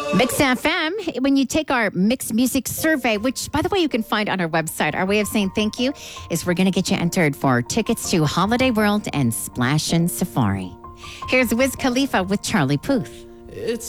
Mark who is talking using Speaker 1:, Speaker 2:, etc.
Speaker 1: Mix FM, when you take our mixed music survey, which, by the way, you can find on our website, our way of saying thank you is we're going to get you entered for tickets to Holiday World and Splash and Safari. Here's Wiz Khalifa with Charlie Puth.
Speaker 2: It's